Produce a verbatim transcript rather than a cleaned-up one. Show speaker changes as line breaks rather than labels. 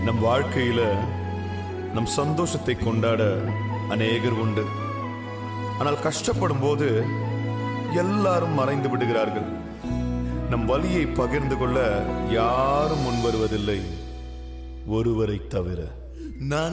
நம் வாழ்க்கையில நம் சந்தோஷத்தை கொண்டாட அநேகர் உண்டு. ஆனால் கஷ்டப்படும் போது எல்லாரும் மறைந்து விடுகிறார்கள். நம் வலியை பகிர்ந்து கொள்ள யாரும் முன் வருவதில்லை, ஒருவரை தவிர. நான்